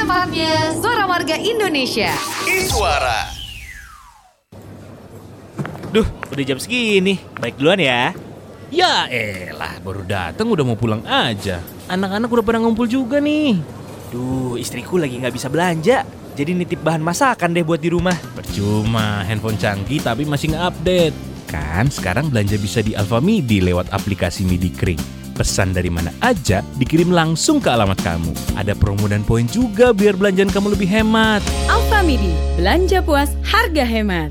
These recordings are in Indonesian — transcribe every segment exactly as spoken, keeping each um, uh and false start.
Manfaatnya Suara Warga Indonesia. Iswara. Duh, udah jam segini. Baik duluan ya. Ya elah, baru datang udah mau pulang aja. Anak-anak udah pada ngumpul juga nih. Duh, istriku lagi gak bisa belanja. Jadi nitip bahan masakan deh buat di rumah. Percuma, handphone canggih tapi masih nge-update. Kan sekarang belanja bisa di Alfamidi lewat aplikasi Midi Kring. Pesan dari mana aja dikirim langsung ke alamat kamu. Ada promo dan poin juga biar belanjaan kamu lebih hemat. Alfamidi, belanja puas, harga hemat.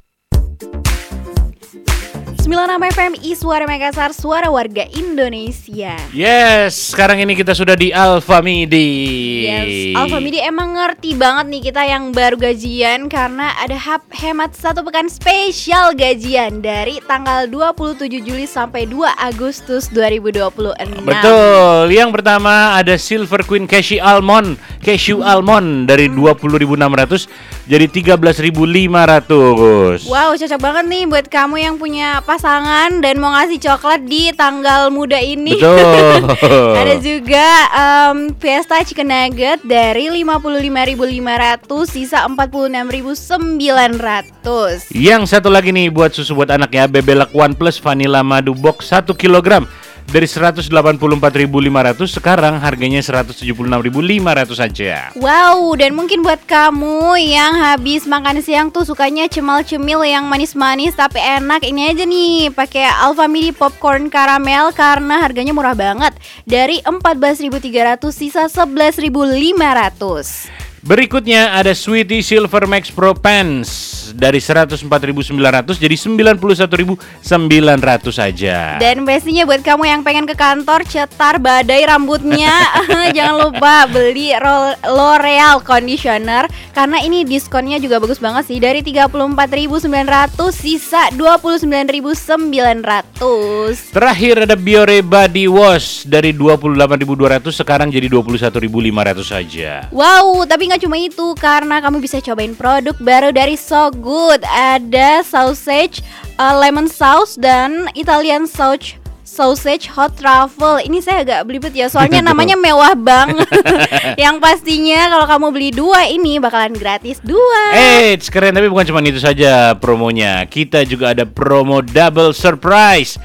sembilan enam F M Iswara Makassar, Suara Warga Indonesia. Yes, sekarang ini kita sudah di Alfamidi. Yes, Alfamidi emang ngerti banget nih kita yang baru gajian karena ada hap hemat satu pekan spesial gajian dari tanggal dua puluh tujuh Juli sampai dua Agustus dua ribu dua puluh enam. Betul, yang pertama ada Silver Queen Cashew Almond Cashew Almond dari dua puluh ribu enam ratus jadi tiga belas ribu lima ratus. Wow, cocok banget nih buat kamu yang punya pasangan dan mau ngasih coklat di tanggal muda ini. Betul. Ada juga um, Fiesta Chicken Nugget dari lima puluh lima ribu lima ratus sisa empat puluh enam ribu sembilan ratus. Yang satu lagi nih buat susu buat anak ya, Bebelak One Plus Vanilla Madu Box satu kilogram dari seratus delapan puluh empat ribu lima ratus sekarang harganya seratus tujuh puluh enam ribu lima ratus saja. Wow, dan mungkin buat kamu yang habis makan siang tuh sukanya cemil-cemil yang manis-manis tapi enak, ini aja nih pakai Alfamidi Popcorn Caramel karena harganya murah banget dari empat belas ribu tiga ratus sisa sebelas ribu lima ratus. Berikutnya ada Sweetie Silver Max Pro Pants dari seratus empat ribu sembilan ratus jadi sembilan puluh satu ribu sembilan ratus saja. Dan pastinya buat kamu yang pengen ke kantor cetar badai rambutnya jangan lupa beli L'Oreal Conditioner karena ini diskonnya juga bagus banget sih dari tiga puluh empat ribu sembilan ratus sisa dua puluh sembilan ribu sembilan ratus. Terakhir ada Biore Body Wash dari dua puluh delapan ribu dua ratus sekarang jadi dua puluh satu ribu lima ratus saja. Wow, tapi gak cuma itu karena kamu bisa cobain produk baru dari So Good. Ada sausage uh, lemon sauce dan Italian sausage sausage hot truffle. Ini saya agak belibet ya soalnya namanya mewah banget. Yang pastinya kalau kamu beli dua ini bakalan gratis dua. Eh, keren, tapi bukan cuma itu saja promonya. Kita juga ada promo double surprise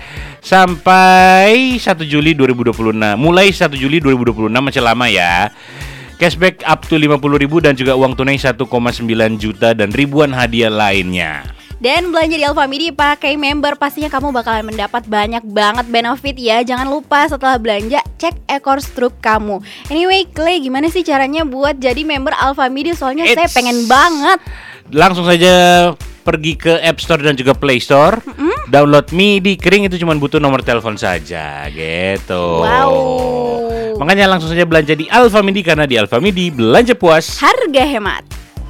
sampai satu Juli dua ribu dua puluh enam. Mulai satu Juli dua ribu dua puluh enam, masih lama ya. Cashback up to lima puluh ribu dan juga uang tunai satu koma sembilan juta dan ribuan hadiah lainnya. Dan belanja di Alfamidi pakai member pastinya kamu bakalan mendapat banyak banget benefit ya. Jangan lupa setelah belanja cek ekor struk kamu. Anyway, Clay, gimana sih caranya buat jadi member Alfamidi? Soalnya It's... saya pengen banget. Langsung saja pergi ke App Store dan juga Play Store. Mm-hmm. Download Midi Kring, itu cuma butuh nomor telepon saja gitu. Wow. Makanya langsung saja belanja di Alfamidi karena di Alfamidi belanja puas, harga hemat.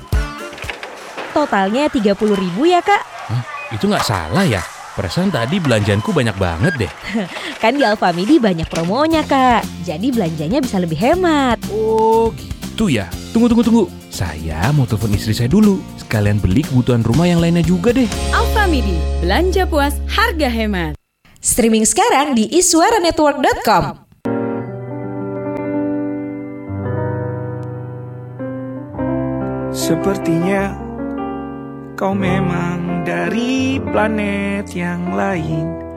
Totalnya tiga puluh ribu ya kak? Hah, itu gak salah ya? Perasaan tadi belanjaanku banyak banget deh. Kan di Alfamidi banyak promonya kak, jadi belanjanya bisa lebih hemat. Oh gitu ya. Tunggu tunggu tunggu, saya mau telepon istri saya dulu. Sekalian beli kebutuhan rumah yang lainnya juga deh. Alfamidi, belanja puas, harga hemat. Streaming sekarang di iswara network dot com. Sepertinya kau memang dari planet yang lain.